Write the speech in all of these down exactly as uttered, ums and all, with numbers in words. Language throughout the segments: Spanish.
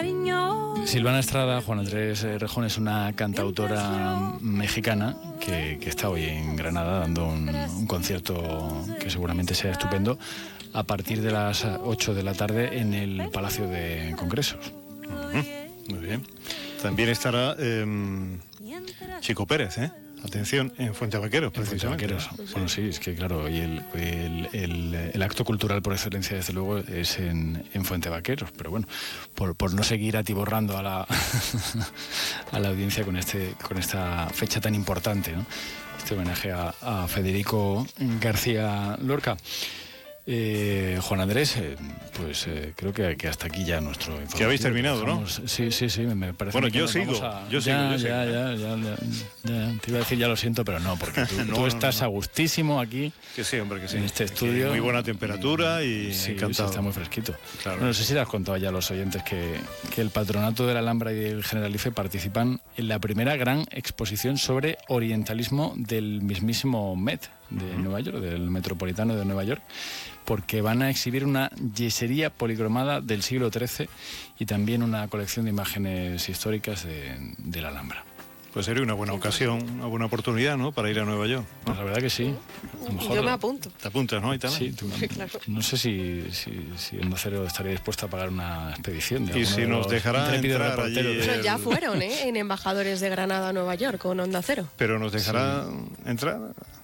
Silvana Estrada, Juan Andrés Rejón, es una cantautora mexicana que, que está hoy en Granada dando un, un concierto que seguramente sea estupendo a partir de las ocho de la tarde en el Palacio de Congresos. Uh-huh. Muy bien. También estará eh, Chico Pérez, ¿eh? Atención, en Fuente Vaqueros, precisamente. Fuente Vaqueros. Bueno, sí, es que claro, y el, el, el, el acto cultural por excelencia, desde luego, es en, en Fuente Vaqueros, pero bueno, por, por no seguir atiborrando a la, a la audiencia con, este, con esta fecha tan importante, ¿no? Este homenaje a, a Federico García Lorca. Eh, Juan Andrés, eh, pues eh, creo que, que hasta aquí ya nuestro informativo. Que habéis terminado, ¿no? Sí, sí, sí, me parece. Bueno, que yo sigo, a... yo sigo, ya, yo sigo. Ya, ya, ya, ya, ya, te iba a decir ya lo siento, pero no, porque tú, no, tú no, estás no, no. a gustísimo aquí. Que sí, hombre, que sí. En este estudio. Muy buena temperatura y sí, encantado. Sí, está muy fresquito. Claro. Bueno, no sé si le has contado ya a los oyentes que, que el Patronato de la Alhambra y el Generalife participan en la primera gran exposición sobre orientalismo del mismísimo Met de uh-huh. Nueva York, del Metropolitano de Nueva York, porque van a exhibir una yesería policromada del siglo trece y también una colección de imágenes históricas de, de la Alhambra. Pues sería una buena ocasión, una buena oportunidad, ¿no?, para ir a Nueva York, ¿no? Pues la verdad que sí. A lo mejor... Yo me apunto. ¿Te apuntas, no? ¿Y sí, tú, sí, claro. No sé si, si, si Onda Cero estaría dispuesta a pagar una expedición. De y si nos dejará entrar allí el... Pero ya fueron, ¿eh?, en Embajadores de Granada a Nueva York con Onda Cero. Pero nos dejará sí. entrar...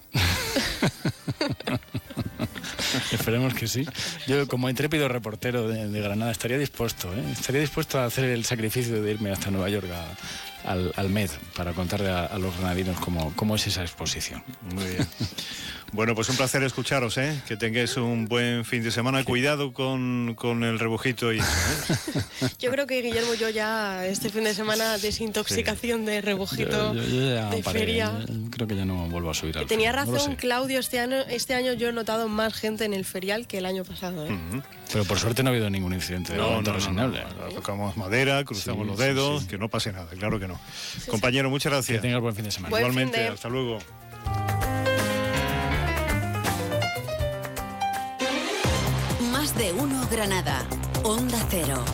Esperemos que sí. Yo, como intrépido reportero de, de Granada, estaría dispuesto, ¿eh? Estaría dispuesto a hacer el sacrificio de irme hasta Nueva York a, al, al Met para contarle a, a los granadinos cómo, cómo es esa exposición. Muy bien. Bueno, pues un placer escucharos, ¿eh? Que tengáis un buen fin de semana. Sí. Cuidado con, con el rebujito y eso, ¿eh? Yo creo que Guillermo, yo ya este fin de semana desintoxicación sí. de rebujito, yo, yo ya de paré, feria. Yo creo que ya no vuelvo a subir al Tenía ferial, razón, no Claudio, este año, este año yo he notado más gente en el ferial que el año pasado, ¿eh? Uh-huh. Pero por suerte no ha habido ningún incidente no, no, reseñable. No, no, no. Tocamos madera, cruzamos sí, los dedos, sí, sí. que no pase nada, claro que no. Sí, Compañero, muchas gracias. Que tengas buen fin de semana. Buen Igualmente, fin de... hasta luego. Más de uno Granada, Onda Cero.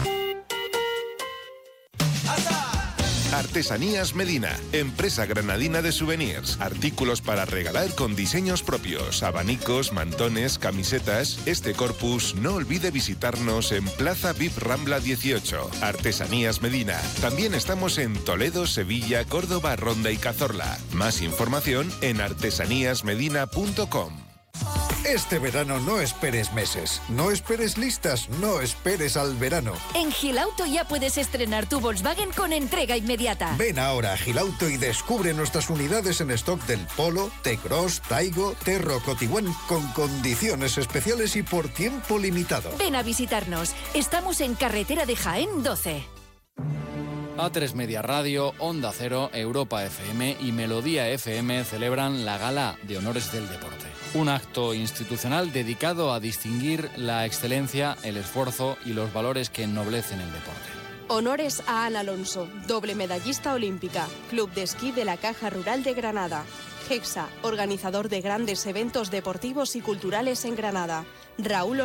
Artesanías Medina, empresa granadina de souvenirs, artículos para regalar con diseños propios, abanicos, mantones, camisetas. Este corpus no olvide visitarnos en Plaza V I P Rambla dieciocho. Artesanías Medina. También estamos en Toledo, Sevilla, Córdoba, Ronda y Cazorla. Más información en artesanías medina punto com. Este verano no esperes meses, no esperes listas, no esperes al verano. En Gilauto ya puedes estrenar tu Volkswagen con entrega inmediata. Ven ahora a Gilauto y descubre nuestras unidades en stock del Polo, T-Cross, Taigo, T-Roc, Tiguan con condiciones especiales y por tiempo limitado. Ven a visitarnos. Estamos en Carretera de Jaén doce. A tres Media Radio, Onda Cero, Europa F M y Melodía F M celebran la Gala de Honores del Deporte. Un acto institucional dedicado a distinguir la excelencia, el esfuerzo y los valores que ennoblecen el deporte. Honores a Ana Alonso, doble medallista olímpica, Club de Esquí de la Caja Rural de Granada. Hexa, organizador de grandes eventos deportivos y culturales en Granada. Raúl